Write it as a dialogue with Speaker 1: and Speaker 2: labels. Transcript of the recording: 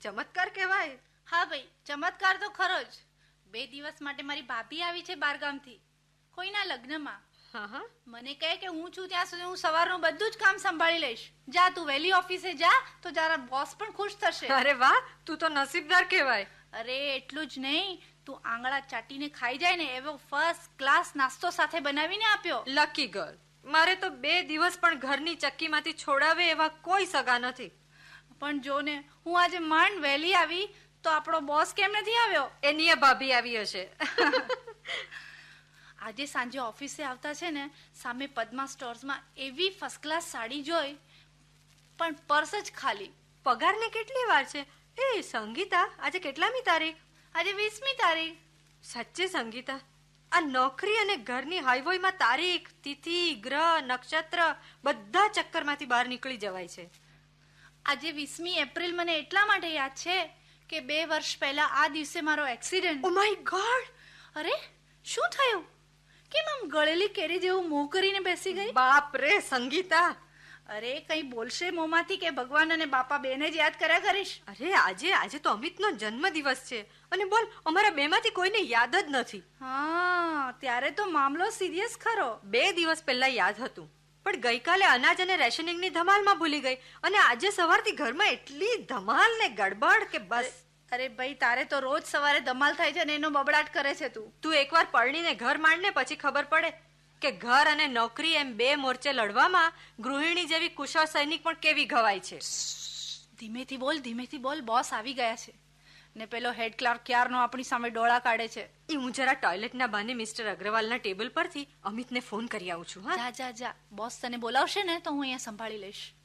Speaker 1: ચમત્કાર કહેવાય.
Speaker 2: હા ભાઈ, ચમત્કાર તો ખરો જ. 2 દિવસ માટે મારી ભાભી આવી છે બારગામથી, કોઈના લગ્નમાં. મને કહે કે હું છું ત્યાં સુધી હું સવારનું બધું જ કામ સંભાળી લઈશ. જા તું વહેલી ઓફિસે જા તો તારા બોસ પણ ખુશ થશે.
Speaker 1: અરે વાહ, તું તો નસીબદાર કહેવાય.
Speaker 2: અરે એટલું જ નહીં, તું આંગળા ચાટીને ખાઈ જાય ને એવો ફર્સ્ટ ક્લાસ નાસ્તો સાથે બનાવીને આપ્યો.
Speaker 1: Lucky girl. મારે તો 2 દિવસ પણ ઘરની ચક્કીમાંથી છોડાવે એવા કોઈ સગા નથી.
Speaker 2: પણ જો ને, હું આજે માંડ વહેલી આવી તો આપણો બોસ કેમ નથી આવ્યો?
Speaker 1: એની ભાભી આવી હશે.
Speaker 2: આજે સાંજે ઓફિસે આવતા છે ને, સામે પદ્મા સ્ટોર્સમાં એવી ફર્સ્ટ ક્લાસ સાડી જોઈ, પણ પર્સ જ ખાલી.
Speaker 1: પગારને કેટલી વાર છે? એ સંગીતા, આજે કેટલામી તારીખ?
Speaker 2: આજે 20મી તારીખ.
Speaker 1: સાચે સંગીતા, આ નોકરી અને ઘરની હાઈવેમાં તારીખ, તિથિ, ગ્રહ, નક્ષત્ર બધા ચક્કરમાંથી બહાર નીકળી જવાય છે.
Speaker 2: આજે 20મી એપ્રિલ મને એટલા માટે યાદ છે કે 2 વર્ષ પહેલા આ દિવસે મારો એક્સિડન્ટ.
Speaker 1: Oh my God!
Speaker 2: અરે શું થયું? કેમ આમ ગળેલી કેરી જેવું મોં કરીને બેસી ગઈ?
Speaker 1: બાપ રે સંગીતા!
Speaker 2: અરે કઈ બોલશે મોંમાંથી કે ભગવાન અને બાપા બેને જ યાદ કર્યા કરીશ?
Speaker 1: અરે આજે તો અમિતનો જન્મદિવસ છે અને બોલ, અમારા બેમાંથી કોઈને યાદ જ નથી.
Speaker 2: હા, ત્યારે તો મામલો સિરિયસ ખરો.
Speaker 1: 2 દિવસ પહેલા યાદ હતું, પણ ગઈકાલે અનાજ અને રેશનિંગની ધમાલમાં ભૂલી ગઈ અને આજે સવારથી ઘરમાં એટલી ધમાલ ને ગડબડ કે બસ.
Speaker 2: અરે ભાઈ, તારે તો રોજ સવારે ધમાલ થાય છે ને એનો બબડાટ કરે છે તું.
Speaker 1: તું એકવાર પરણીને ઘર માંડને, પછી ખબર પડે કે ઘર અને નોકરી એમ 2 મોરચે લડવામાં ગૃહિણી જેવી કુશળ સૈનિક પણ કેવી ઘવાય છે.
Speaker 2: ધીમેથી બોલ, બોસ આવી ગયા છે ને પેલો હેડ ક્લાર્ક ક્યારનો આપણી સામે ડોળા કાઢે છે.
Speaker 1: હું જરા ટોયલેટના બહાને મિસ્ટર અગ્રવાલના ટેબલ પરથી અમિતને ફોન કરી આવું છું.
Speaker 2: જા. બોસ તને બોલાવશે ને તો હું અહીંયા સંભાળી લઈશ.